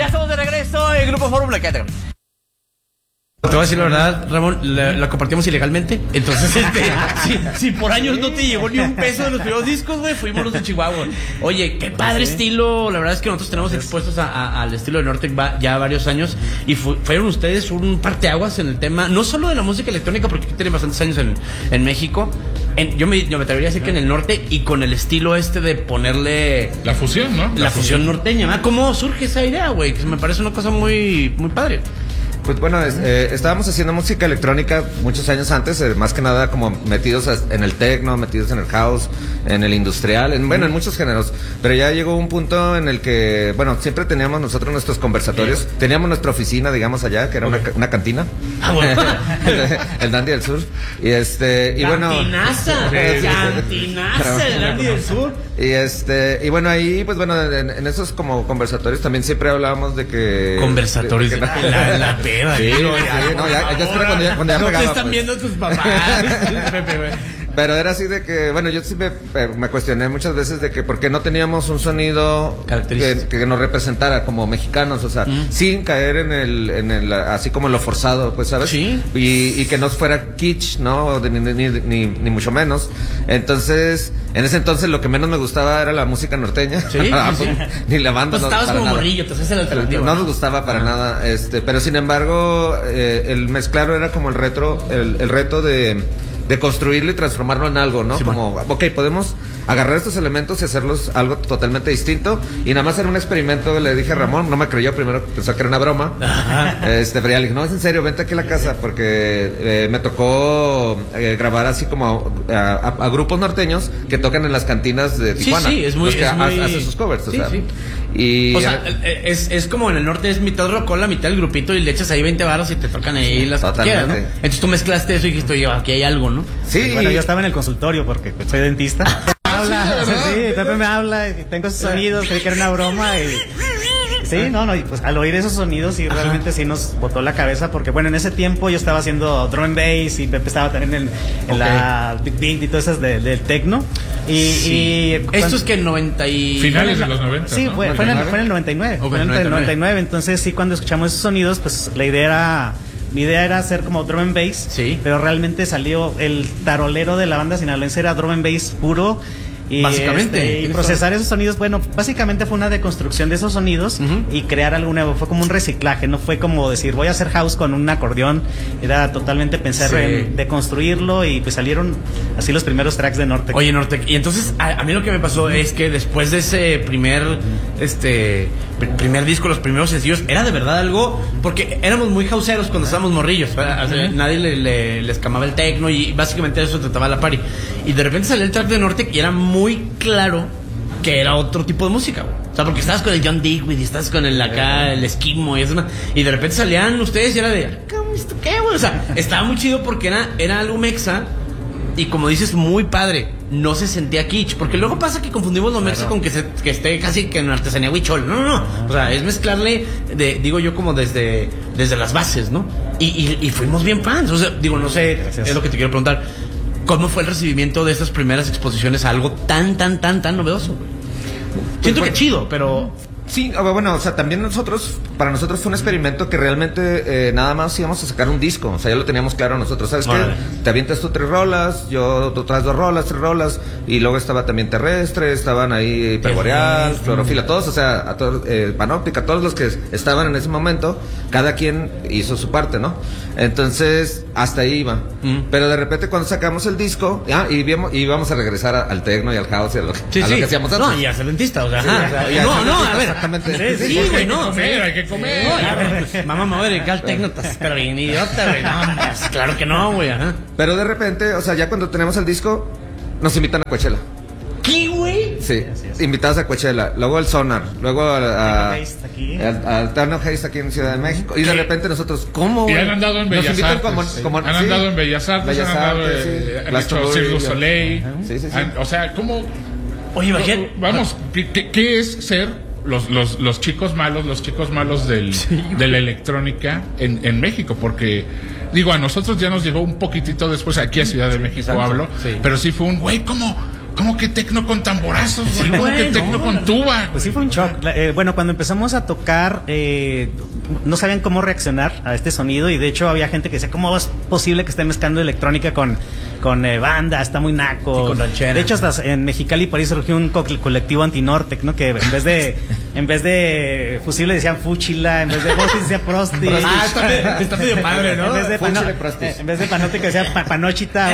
Ya estamos de regreso en Grupo Fórmula. Quédate. Te voy a decir la verdad, Ramón, la compartimos ilegalmente. Entonces, si por años no te llegó ni un peso de los primeros discos, güey, fuimos los de Chihuahua. Oye, qué padre estilo. La verdad es que nosotros tenemos expuestos al estilo de Nortec ya varios años. Y fueron ustedes un parteaguas en el tema, no solo de la música electrónica, porque aquí tienen bastantes años en México. Yo me atrevería a decir que en el norte, y con el estilo de ponerle la fusión, ¿no? La fusión norteña, ¿verdad? ¿Cómo surge esa idea, güey? Que me parece una cosa muy, muy padre. Pues bueno, estábamos haciendo música electrónica muchos años antes, más que nada como metidos en el techno, metidos en el house, en el industrial, en muchos géneros. Pero ya llegó un punto en el que, bueno, siempre teníamos nosotros nuestros conversatorios, teníamos nuestra oficina, digamos, allá, que era una cantina. Ah, bueno. El Dandy del Sur. Y bueno. Cantinaza, el Dandy del Sur. Y bueno, ahí, pues bueno, en esos como conversatorios también siempre hablábamos de que. Conversatorios, la peda. Sí, no, ya espera cuando ya no pegaba, te están viendo tus papás. Pero era así de que, bueno, yo sí me cuestioné muchas veces de que por qué no teníamos un sonido que nos representara como mexicanos, o sea, sin caer en el así como en lo forzado, pues, ¿sabes? Sí. Y que no fuera kitsch, ¿no? Ni mucho menos. Entonces, en ese entonces lo que menos me gustaba era la música norteña. Sí. Ni la banda. Pues estabas como morrillo, te haces el alternativo. No nos gustaba para nada, pero sin embargo, el mezclar era como el reto de construirlo y transformarlo en algo, ¿no? Sí, como, ok, podemos agarrar estos elementos y hacerlos algo totalmente distinto. Y nada más era un experimento, le dije a Ramón, no me creyó, primero pensó que era una broma. Pero ya le dije, no, es en serio, vente aquí a la casa, porque me tocó grabar así como a grupos norteños que tocan en las cantinas de Tijuana. Sí, es muy... hace sus covers, o sea. O sea, es como en el norte es mitad rocola, mitad el grupito, y le echas ahí 20 varos y te tocan ahí las que quieras, ¿no? Entonces tú mezclaste eso y dijiste, oye, aquí hay algo, ¿no? Sí. Bueno, yo estaba en el consultorio porque soy dentista. Pepe me habla y tengo esos sonidos, creí que era una broma y... Sí, no, y pues al oír esos sonidos y realmente sí nos botó la cabeza porque, bueno, en ese tiempo yo estaba haciendo drum and bass y Pepe estaba también en la Big Beat y todas esas del techno. Y esto es que en 90 y... Finales de los 90. Sí, ¿no? fue en el 99. Fue en el 99. Entonces sí, cuando escuchamos esos sonidos, pues mi idea era hacer como drum and bass, pero realmente salió el tarolero de la banda sinaloense, era drum and bass puro. Y básicamente y procesar esos sonidos, bueno, básicamente fue una deconstrucción de esos sonidos y crear algo nuevo, fue como un reciclaje, no fue como decir voy a hacer house con un acordeón, era totalmente pensar en deconstruirlo y pues salieron así los primeros tracks de Nortec. Oye, Nortec, y entonces a mí lo que me pasó es que después de ese primer disco, los primeros sencillos, era de verdad algo, porque éramos muy houseeros cuando estábamos morrillos, nadie le escamaba el techno y básicamente eso trataba la party, y de repente salió el track de Nortec y era muy claro que era otro tipo de música, güey. O sea, porque estabas con el John Digweed y estabas con el Esquimo y eso, y de repente salían ustedes y era de, ¿esto qué, güey? O sea, estaba muy chido porque era algo mexa. Y como dices, muy padre, no se sentía kitsch, porque luego pasa que confundimos lo mexa con que esté casi que en artesanía huichol. No. O sea, es mezclarle, digo yo, como desde las bases, ¿no? Y fuimos bien fans. O sea, digo, no sé, gracias. Es lo que te quiero preguntar. ¿Cómo fue el recibimiento de estas primeras exposiciones a algo tan novedoso? Siento que chido, pero... Sí, bueno, o sea, también para nosotros fue un experimento que realmente nada más íbamos a sacar un disco, o sea, ya lo teníamos claro nosotros, ¿sabes qué? Te avientas tú 3 rolas, tú traes 2 rolas, 3 rolas, y luego estaba también Terrestre, estaban ahí Hiperboreal, Clorofila, todos, o sea, Panóptica, todos los que estaban en ese momento, cada quien hizo su parte, ¿no? Entonces, hasta ahí iba. Pero de repente cuando sacamos el disco, íbamos a regresar al techno y al house y a lo que hacíamos antes. No, y a ser dentista, o sea, a ver. Exactamente. Sí, güey, no. Hay que comer. Mamá, me voy a dedicar al techno, pero bien idiota, güey. No, pues, claro que no, güey. Pero de repente, o sea, ya cuando tenemos el disco, nos invitan a Coachella. ¿Qué, güey? Sí, invitados a Coachella, luego al Sonar, luego al Techno Haze aquí en Ciudad de México, y de repente nosotros, ¿cómo? Y han andado en Bellas Artes, han andado en Bellas Artes, han andado en Cirque du Soleil, o sea, ¿cómo? Oye, imagínate. Vamos, ¿qué es ser los chicos malos de la electrónica en México? Porque digo, a nosotros ya nos llegó un poquitito después aquí a Ciudad de México, hablo, pero sí fue un güey, ¿cómo ¿Cómo que tecno con tamborazos? Sí, ¿Cómo güey, que tecno no, con tuba? Pues sí fue un shock. Bueno, cuando empezamos a tocar, no sabían cómo reaccionar a este sonido y de hecho había gente que decía, ¿cómo es posible que estén mezclando electrónica con banda? Está muy naco. Sí, con ranchera. De hecho, hasta en Mexicali por ahí surgió un colectivo anti-Nortec, ¿no? Que en vez de Fusible decían Fúchila, en vez de Bostis decía Prosti. Está medio padre, ¿no? En vez de Panótica decía Panochita.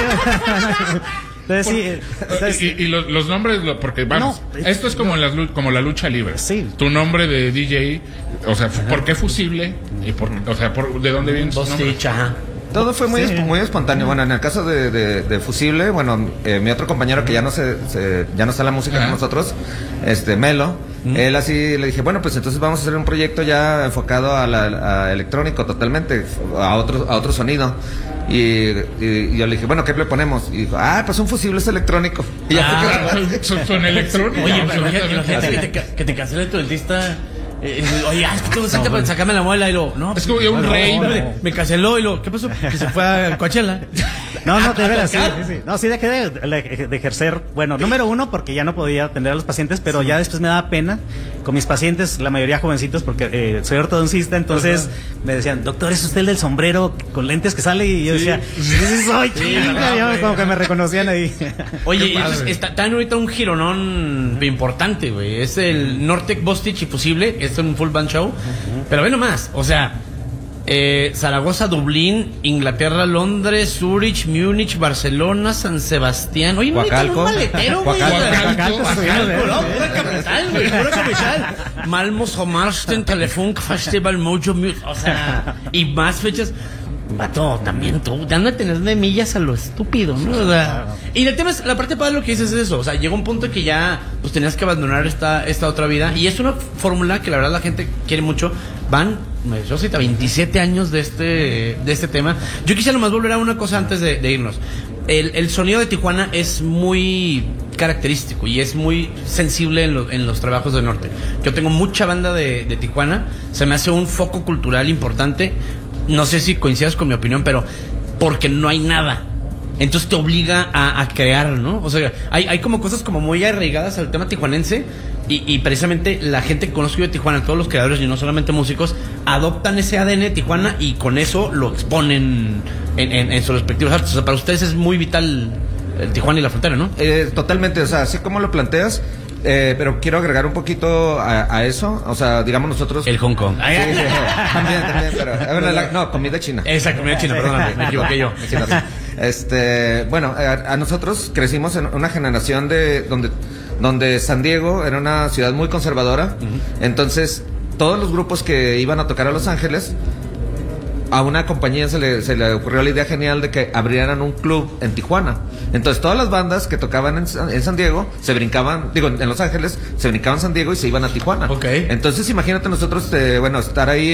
Entonces sí. Y los nombres, porque vamos, esto es como la lucha libre. Sí. Tu nombre de DJ, o sea, ¿por qué Fusible? Y ¿de dónde viene su nombre? Bostich, ajá. Todo fue muy espontáneo. Bueno, en el caso de Fusible, bueno, mi otro compañero que ya no ya no está en la música con nosotros, Melo, él así le dije, bueno, pues entonces vamos a hacer un proyecto ya enfocado a electrónico totalmente, a otro sonido. Y yo le dije, bueno, ¿qué le ponemos? Y dijo, pues un Fusible es electrónico. Y ya Son electrónicos. Oye, pero imagínate que te cancele tu dentista. Oye, es que tú saca para sacarme la muela y lo. No, es como un rey. Me canceló y lo. ¿Qué pasó? Que se fue a Coachella. No, de veras, sí. No, sí dejé de ejercer. Bueno, número uno, porque ya no podía atender a los pacientes, pero ya después me daba pena con mis pacientes, la mayoría jovencitos, porque soy ortodoncista, entonces me decían, doctor, ¿es usted el del sombrero con lentes que sale? Y yo decía, sí, soy chinga, como que me reconocían ahí. Oye, y entonces está ahorita un gironón importante, güey. Es el Nortec, Bostich y Fusible. Es un full band show. Pero ve nomás, o sea, Zaragoza, Dublín, Inglaterra, Londres, Zurich, Múnich, Barcelona, San Sebastián. Oye, no hay un maletero, güey. Huacalco, pura capital, güey, pura capital. Malmo, Somarsten, Telefunk, Festival, Mojo Music. O sea, y más fechas. Vato, también tú, ya no tenés de millas a lo estúpido, ¿no? O sea, y el tema es, la parte padre de lo que dices es eso, o sea, llegó un punto que ya, pues tenías que abandonar esta otra vida, y es una fórmula que la verdad la gente quiere mucho. Yo sé, 27 años de este tema. Yo quisiera nomás volver a una cosa antes de irnos. El sonido de Tijuana es muy característico y es muy sensible en los trabajos del norte. Yo tengo mucha banda de Tijuana, se me hace un foco cultural importante. No sé si coincidas con mi opinión, pero porque no hay nada. Entonces te obliga a crear, ¿no? O sea, hay como cosas como muy arraigadas al tema tijuanense y precisamente la gente que conozco yo de Tijuana, todos los creadores y no solamente músicos, adoptan ese ADN de Tijuana y con eso lo exponen en sus respectivos artes. O sea, para ustedes es muy vital el Tijuana y la frontera, ¿no? Totalmente, o sea, así como lo planteas. Pero quiero agregar un poquito a eso. O sea, digamos nosotros. El Hong Kong. Sí, también, pero. No, comida china. Esa comida china, perdón, me equivoqué yo. Bueno, a nosotros crecimos en una generación donde San Diego era una ciudad muy conservadora. Entonces, todos los grupos que iban a tocar a Los Ángeles, a una compañía se le ocurrió la idea genial de que abrieran un club en Tijuana. Entonces todas las bandas que tocaban en San Diego se brincaban, en Los Ángeles, se brincaban San Diego y se iban a Tijuana. Okay. Entonces imagínate nosotros, estar ahí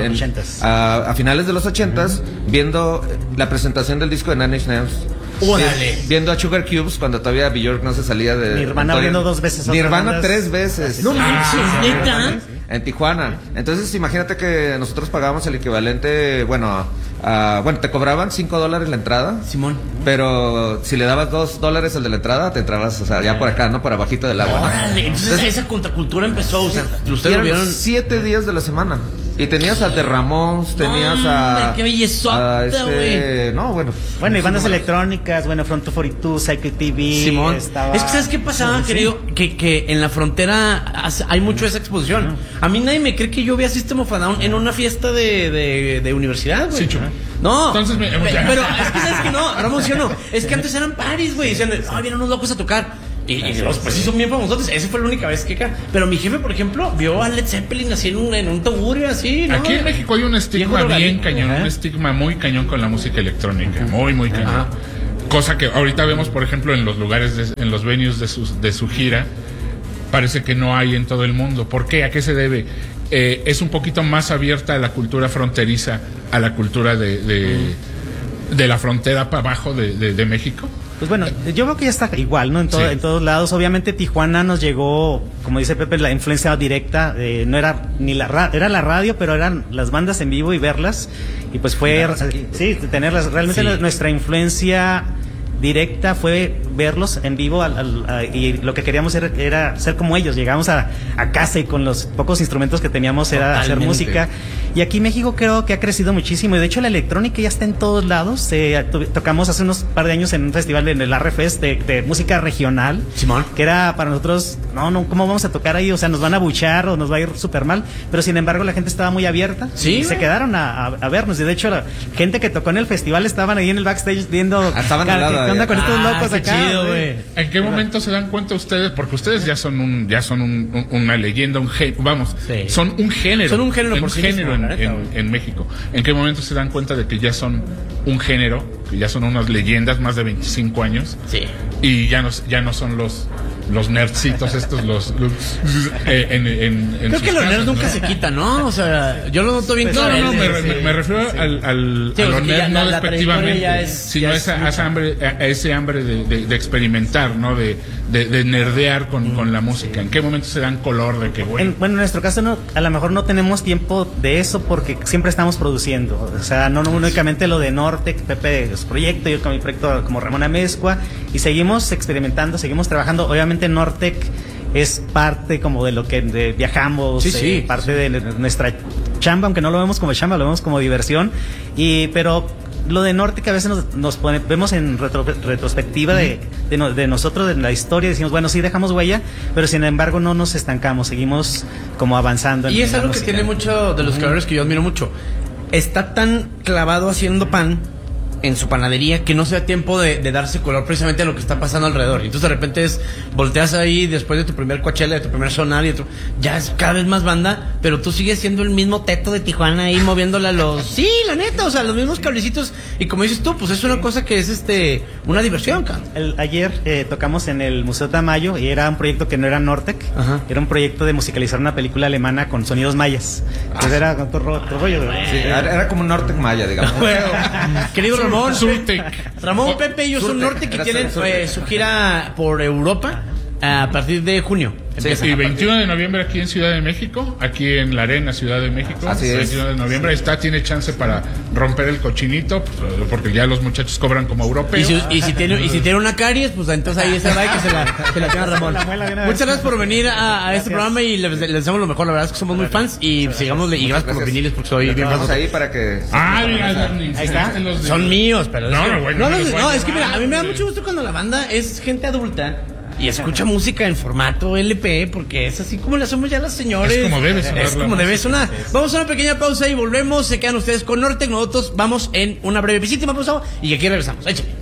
a finales de los 80s viendo la presentación del disco de Nine Inch Nails. ¡Órale! Viendo a Sugar Cubes cuando todavía Bjork no se salía de... Nirvana viendo 2 veces. Nirvana 3 veces. No manches, ¿neta? En Tijuana. Entonces imagínate que nosotros pagábamos el equivalente, te cobraban $5 la entrada. Simón. Pero si le dabas $2 al de la entrada, te entrabas, o sea, ya por acá, ¿no? Por abajito del agua. ¡Órale! ¿no? Entonces esa contracultura empezó, o sea, ustedes lo vieron. 7 días de la semana. Y tenías a The Ramones, tenías ¡qué bellezota, güey! Bueno, y bandas electrónicas, Front 242, Psycho TV. Simón. Es que ¿sabes qué pasaba, querido? Que en la frontera hay mucho esa exposición. A mí nadie me cree que yo vi a System of a Down en una fiesta de universidad, güey. Sí, no. Entonces pero es que ¿sabes que no? Ramón, ¿sí o no? Es que antes eran paris, güey. Decían, vienen unos locos a tocar. Y pues sí son bien famosos. Esa fue la única vez que... Pero mi jefe, por ejemplo, vio a Led Zeppelin así en un tugurio así, ¿no? Aquí en México hay un estigma bien cañón, un estigma muy cañón con la música electrónica, muy cañón. Cosa que ahorita vemos, por ejemplo, en los lugares, en los venues de su gira, parece que no hay en todo el mundo. ¿Por qué? ¿A qué se debe? Es un poquito más abierta a la cultura fronteriza, a la cultura de la frontera para abajo de México. Pues bueno, yo creo que ya está igual, ¿no? En todos lados. Obviamente Tijuana nos llegó, como dice Pepe, la influencia directa. No era ni era la radio, pero eran las bandas en vivo y verlas. Y pues fue, tenerlas. Realmente nuestra influencia directa fue verlos en vivo y lo que queríamos era ser como ellos. Llegamos a casa y con los pocos instrumentos que teníamos era hacer música. Y aquí México creo que ha crecido muchísimo y de hecho la electrónica ya está en todos lados. Tocamos hace unos par de años en un festival en el Arrefest de música regional. Simón. Que era para nosotros, no, ¿cómo vamos a tocar ahí? O sea, nos van a buchar o nos va a ir súper mal. Pero sin embargo la gente estaba muy abierta. Sí, y se quedaron a vernos. Y de hecho la gente que tocó en el festival estaban ahí en el backstage viendo estaban ¿qué onda con estos locos qué acá? Chido, güey. ¿En qué momento se dan cuenta ustedes? Porque ustedes ya son una leyenda, son un género. Son un género por sí mismo, en México. ¿En qué momento se dan cuenta de que ya son un género, que ya son unas leyendas, más de 25 años? Sí. Y ya no son los nerdcitos estos, creo que los nerds nunca se quitan, ¿no? O sea, yo lo noto bien claro. Me refiero a los nerds no despectivamente, sino a ese hambre de experimentar, ¿no? De nerdear con la música. ¿En qué momento se dan color de que bueno, en nuestro caso a lo mejor no tenemos tiempo de eso porque siempre estamos produciendo. O sea, no únicamente lo de Nortec, Pepe es proyecto, yo con mi proyecto como Ramón Amezcua, y seguimos experimentando, seguimos trabajando. Obviamente Nortec es parte como de lo que viajamos, parte de nuestra chamba, aunque no lo vemos como chamba, lo vemos como diversión. Pero lo de Nortec a veces vemos en retrospectiva de nosotros, de la historia, decimos, bueno, sí dejamos huella, pero sin embargo no nos estancamos, seguimos como avanzando. Y es algo que tiene mucho de los creadores que yo admiro mucho. Está tan clavado haciendo pan en su panadería que no se da tiempo de darse color precisamente a lo que está pasando alrededor. Entonces de repente volteas ahí después de tu primer Coachella, de tu primer Sonar ya es cada vez más banda, pero tú sigues siendo el mismo teto de Tijuana ahí moviéndole a los... Sí, la neta, o sea, los mismos cablecitos, y como dices tú, pues es una cosa que es una diversión, cabrón. Ayer tocamos en el Museo Tamayo y era un proyecto que no era Nortec. Ajá. Era un proyecto de musicalizar una película alemana con sonidos mayas. Entonces era con todo rollo. Sí, era como un Nortec maya, digamos. Querido Ramón, Pepe y yo son Nortec que tienen su gira por Europa a partir de junio. Y 21 de noviembre aquí en Ciudad de México, aquí en la Arena Ciudad de México. Así es. 21 de noviembre tiene chance para romper el cochinito, porque ya los muchachos cobran como europeos. Y si tiene una caries, pues entonces ahí se va y que se la tiene Ramón. Muchas gracias por venir a este programa y les deseamos lo mejor. La verdad es que somos muy fans y sigamos, y gracias por los viniles porque soy bien vamos ahí para que... mira, ahí está. Son míos, pero no, es que mira, a mí me da mucho gusto cuando la banda es gente adulta y escucha música en formato LP, porque es así como le hacemos ya las señores. Es como debe sonar. Es como debe sonar. Vamos a una pequeña pausa y volvemos. Se quedan ustedes con Nortec. Nosotros vamos en una brevísima pausa y aquí regresamos. Échale.